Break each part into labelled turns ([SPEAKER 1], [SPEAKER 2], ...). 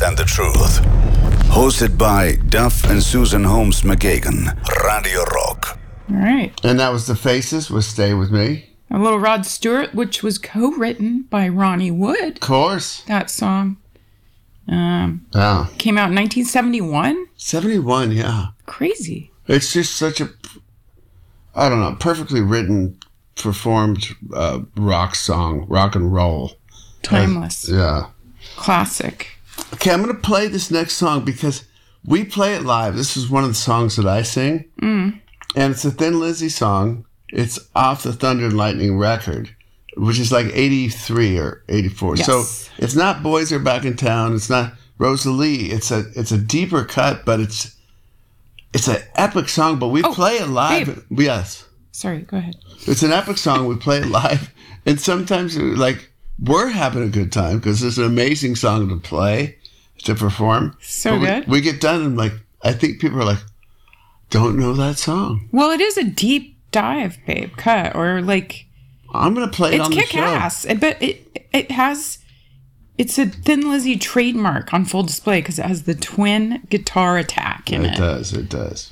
[SPEAKER 1] and the truth. Hosted by Duff and Susan Holmes McGagan. Radio Rock.
[SPEAKER 2] All right.
[SPEAKER 3] And that was The Faces with Stay With Me.
[SPEAKER 2] A little Rod Stewart, which was co-written by Ronnie Wood.
[SPEAKER 3] Of course.
[SPEAKER 2] That song. Came out in 1971.
[SPEAKER 3] 71, yeah.
[SPEAKER 2] Crazy.
[SPEAKER 3] It's just such a, I don't know, perfectly written, performed rock song, rock and roll.
[SPEAKER 2] Timeless.
[SPEAKER 3] Yeah.
[SPEAKER 2] Classic.
[SPEAKER 3] Okay, I'm going to play this next song because we play it live. This is one of the songs that I sing. And it's a Thin Lizzy song. It's off the Thunder and Lightning record, which is like 83 or 84.
[SPEAKER 2] Yes.
[SPEAKER 3] So it's not Boys Are Back in Town. It's not Rosalie. It's a deeper cut, but it's an epic song, but we play it live.
[SPEAKER 2] Babe.
[SPEAKER 3] Yes.
[SPEAKER 2] Sorry, go ahead.
[SPEAKER 3] It's an epic song. We play it live. And sometimes, we're having a good time because it's an amazing song to play, to perform.
[SPEAKER 2] So good.
[SPEAKER 3] We get done and, I think people are like, don't know that song.
[SPEAKER 2] Well, it is a deep dive, babe, cut. Or,
[SPEAKER 3] I'm going to play it on the show.
[SPEAKER 2] It's kick-ass. But it has... It's a Thin Lizzy trademark on full display because it has the twin guitar attack in it.
[SPEAKER 3] It does.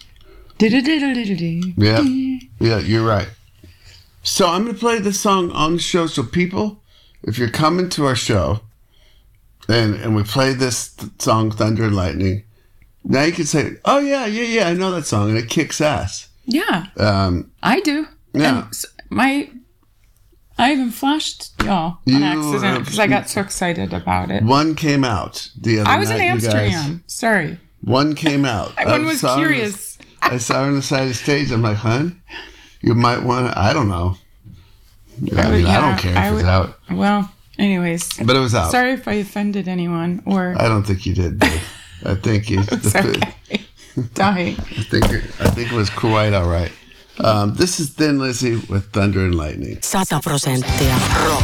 [SPEAKER 3] Yeah, you're right. So I'm going to play this song on the show. So people, if you're coming to our show and we play this song, Thunder and Lightning, now you can say, oh, yeah, I know that song. And it kicks ass.
[SPEAKER 2] Yeah. I do.
[SPEAKER 3] Yeah.
[SPEAKER 2] And I even flashed y'all on accident because I got so excited about it.
[SPEAKER 3] One came out the other night.
[SPEAKER 2] I was in Amsterdam. Sorry.
[SPEAKER 3] One came out.
[SPEAKER 2] One was curious.
[SPEAKER 3] I saw her on the side of the stage. I'm like, hon, you might want to, I don't know. I don't care if it's out.
[SPEAKER 2] Well, anyways.
[SPEAKER 3] But it was out.
[SPEAKER 2] Sorry if I offended anyone.
[SPEAKER 3] I don't think you did, babe. I think you...
[SPEAKER 2] It's okay. Dying.
[SPEAKER 3] I think it was quite all right. This is Thin Lizzy with Thunder and Lightning.
[SPEAKER 4] 100%